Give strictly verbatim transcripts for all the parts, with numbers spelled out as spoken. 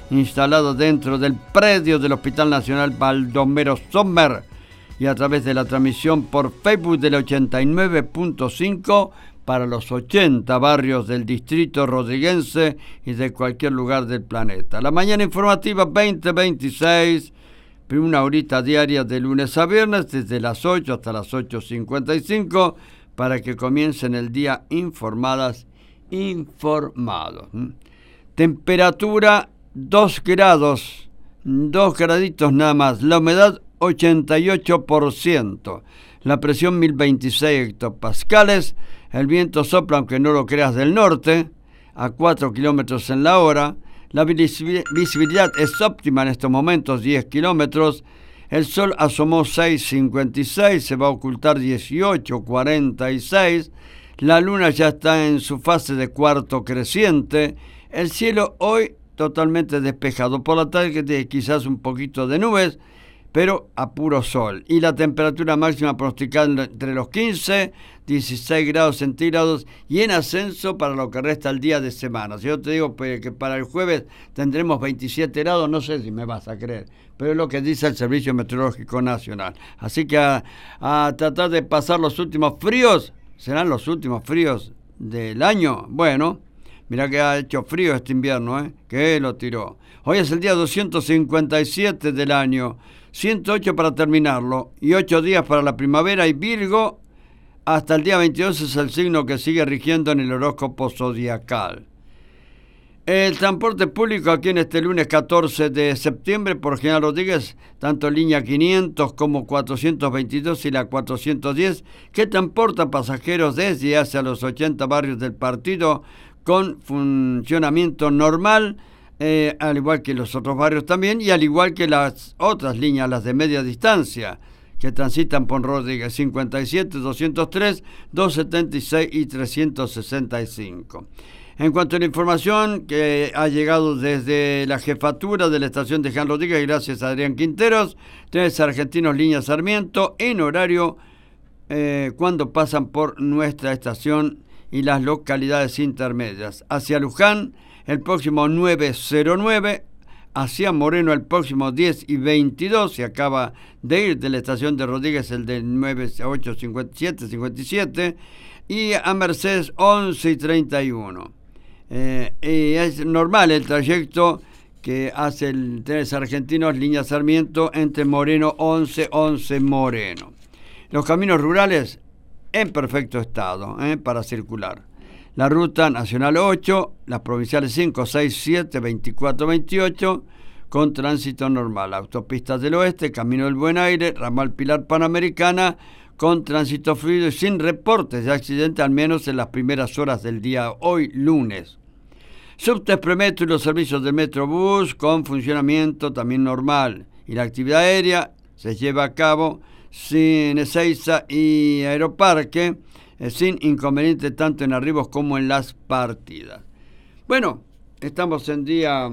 instalado dentro del predio del Hospital Nacional Baldomero Sommer y a través de la transmisión por Facebook del ochenta y nueve punto cinco para los ochenta barrios del distrito rodriguense y de cualquier lugar del planeta. La mañana informativa veinte veintiséis, una horita diaria de lunes a viernes desde las ocho hasta las ocho cincuenta y cinco para que comiencen el día informadas, informados. Temperatura dos grados, dos graditos nada más. La humedad ochenta y ocho por ciento. La presión mil veintiséis hectopascales. El viento sopla, aunque no lo creas, del norte, a cuatro kilómetros en la hora. La visibilidad es óptima en estos momentos, diez kilómetros. El sol asomó seis cincuenta y seis, se va a ocultar dieciocho cuarenta y seis. La luna ya está en su fase de cuarto creciente. El cielo hoy totalmente despejado. Por la tarde quizás un poquito de nubes, pero a puro sol. Y la temperatura máxima pronosticada entre los quince, dieciséis grados centígrados y en ascenso para lo que resta el día de semana. Si yo te digo pues, que para el jueves tendremos veintisiete grados, no sé si me vas a creer, pero es lo que dice el Servicio Meteorológico Nacional. Así que a, a tratar de pasar los últimos fríos, serán los últimos fríos del año. Bueno, mirá que ha hecho frío este invierno, ¿eh? Que lo tiró. Hoy es el día doscientos cincuenta y siete del año. ciento ocho para terminarlo y ocho días para la primavera, y Virgo hasta el día veintidós es el signo que sigue rigiendo en el horóscopo zodiacal. El transporte público aquí en este lunes catorce de septiembre por General Rodríguez, tanto línea quinientos como cuatrocientos veintidós y la cuatrocientos diez, que transportan pasajeros desde y hacia los ochenta barrios del partido con funcionamiento normal, Eh, al igual que los otros barrios también, y al igual que las otras líneas, las de media distancia, que transitan por Rodríguez cincuenta y siete, doscientos tres, doscientos setenta y seis y trescientos sesenta y cinco. En cuanto a la información que ha llegado desde la jefatura de la estación de General Rodríguez, gracias a Adrián Quinteros, trenes argentinos línea Sarmiento en horario eh, cuando pasan por nuestra estación y las localidades intermedias. Hacia Luján, el próximo nueve cero nueve, hacia Moreno el próximo diez y veintidós, se acaba de ir de la estación de Rodríguez el del nueve ocho cincuenta y siete cincuenta y siete, y a Mercedes once y treinta y uno. Eh, y es normal el trayecto que hace el Trenes Argentinos línea Sarmiento entre Moreno once once Moreno. Los caminos rurales en perfecto estado eh, para circular. La ruta nacional ocho, las provinciales cinco, seis, siete, veinticuatro, veintiocho, con tránsito normal. Autopistas del Oeste, Camino del Buen Aire, ramal Pilar Panamericana, con tránsito fluido y sin reportes de accidente, al menos en las primeras horas del día, hoy lunes. Subtes, Premetro y los servicios del Metrobús con funcionamiento también normal. Y la actividad aérea se lleva a cabo sin Ezeiza y Aeroparque, sin inconveniente tanto en arribos como en las partidas. Bueno, estamos en día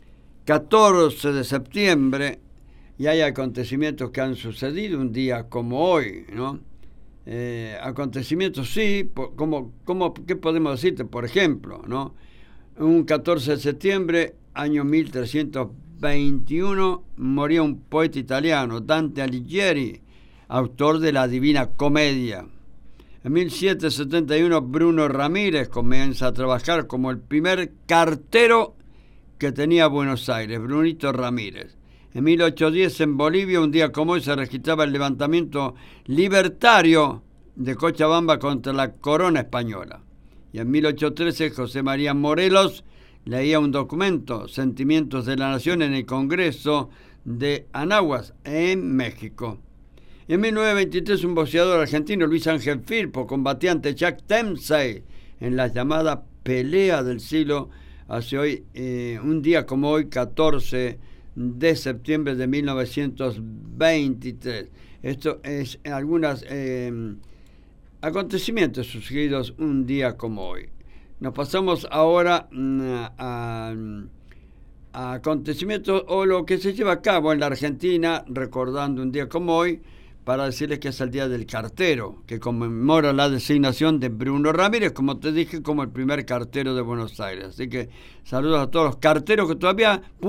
catorce de septiembre y hay acontecimientos que han sucedido un día como hoy, ¿no? Eh, acontecimientos sí, como, como, ¿qué podemos decirte? Por ejemplo, ¿no? Un catorce de septiembre, año mil trescientos veintiuno, moría un poeta italiano, Dante Alighieri, autor de la Divina Comedia. En mil setecientos setenta y uno, Bruno Ramírez comienza a trabajar como el primer cartero que tenía Buenos Aires, Brunito Ramírez. En mil ochocientos diez, en Bolivia, un día como hoy, se registraba el levantamiento libertario de Cochabamba contra la corona española. Y en mil ochocientos trece, José María Morelos leía un documento, Sentimientos de la Nación, en el Congreso de Anáhuac, en México. Y en mil novecientos veintitrés, un boxeador argentino, Luis Ángel Firpo, combatía ante Jack Dempsey en la llamada pelea del siglo, hace hoy, eh, un día como hoy, catorce de septiembre de mil novecientos veintitrés. Esto es algunos eh, acontecimientos sucedidos un día como hoy. Nos pasamos ahora a, a acontecimientos o lo que se lleva a cabo en la Argentina, recordando un día como hoy, para decirles que es el Día del Cartero, que conmemora la designación de Bruno Ramírez, como te dije, como el primer cartero de Buenos Aires. Así que saludos a todos los carteros que todavía